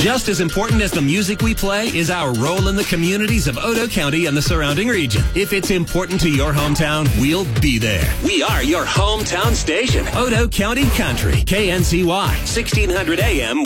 Just as important as the music we play is our role in the communities of Odo County and the surrounding region. If it's important to your hometown, we'll be there. We are your hometown station. Odo County Country, KNCY, 1600 AM.